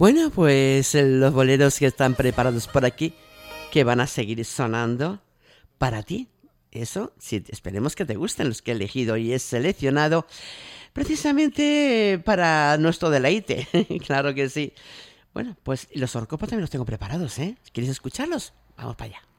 Bueno, pues los boleros que están preparados por aquí, que van a seguir sonando para ti. Eso, sí, esperemos que te gusten los que he elegido y he seleccionado precisamente para nuestro deleite. Claro que sí. Bueno, pues los horóscopos también los tengo preparados, ¿eh? ¿Quieres escucharlos? Vamos para allá.